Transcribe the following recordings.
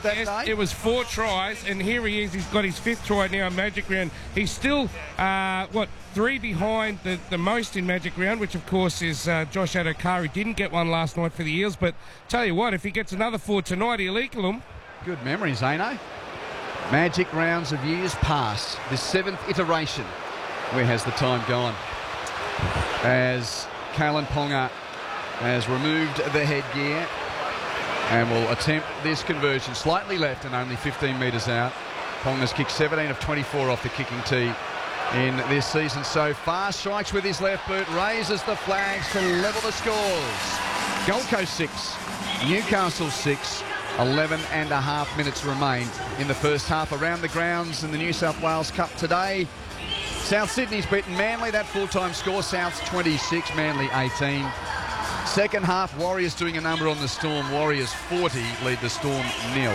that Yes, day? it was 4 tries, and here he is. He's got his 5th try now in Magic Round. He's still, 3 behind the most in Magic Round, which, of course, is Josh Adokar, who didn't get one last night for the Eels. But tell you what, if he gets another 4 tonight, he'll equal them. Good memory, Zano. Magic Rounds of years past. This 7th iteration. Where has the time gone? As Kalyn Ponga has removed the headgear and will attempt this conversion. Slightly left and only 15 metres out. Ponga's kicked 17 of 24 off the kicking tee in this season so far. Strikes with his left boot, raises the flags to level the scores. Gold Coast 6, Newcastle 6. 11 and a half minutes remain in the first half. Around the grounds in the New South Wales Cup today, South Sydney's beaten Manly. That full-time score, South's 26, Manly 18. Second half, Warriors doing a number on the Storm. Warriors 40 lead the Storm 0.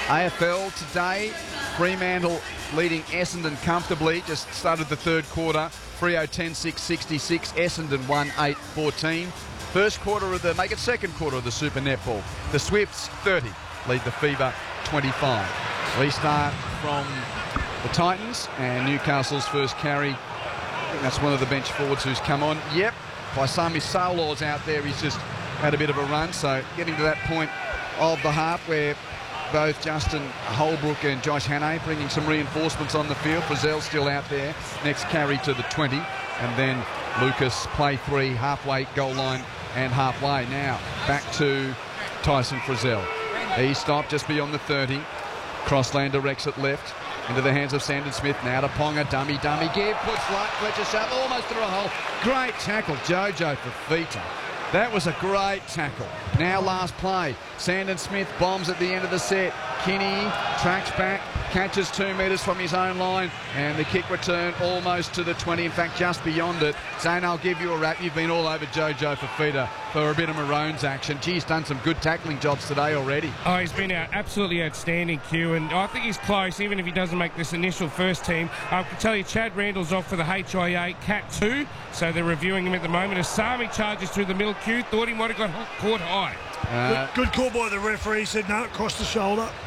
AFL today, Fremantle leading Essendon comfortably. Just started the third quarter. Freo 10-6-66. Essendon 1-8-14. First quarter of the, make it second quarter of the Super Netball. The Swifts 30 lead the Fever 25. Restart from the Titans and Newcastle's first carry. I think that's one of the bench forwards who's come on. Yep, Paisami Saulaw's out there. He's just had a bit of a run. So getting to that point of the half where both Justin Holbrook and Josh Hannay bringing some reinforcements on the field. Frizzell's still out there. Next carry to the 20. And then Lucas play 3 halfway goal line and halfway. Now back to Tyson Frizzell. He stopped just beyond the 30. Crossland directs it left into the hands of Sandon Smith. Now to Ponga, dummy, give, puts Fletcher sharp, almost through a hole. Great tackle, Jojo Fifita. That was a great tackle. Now last play. Sandon Smith bombs at the end of the set. Kinney tracks back, catches 2 metres from his own line, and the kick return almost to the 20, in fact just beyond it. Zane, I'll give you a wrap. You've been all over Jojo Fifita for a bit of Maroons action. He's done some good tackling jobs today already. Oh, he's been absolutely outstanding, Q, and I think he's close, even if he doesn't make this initial first team. I can tell you Chad Randall's off for the HIA Cat 2, so they're reviewing him at the moment. Asami charges through the middle, Q, thought he might have got caught high. Good call by the referee. He said no, across the shoulder.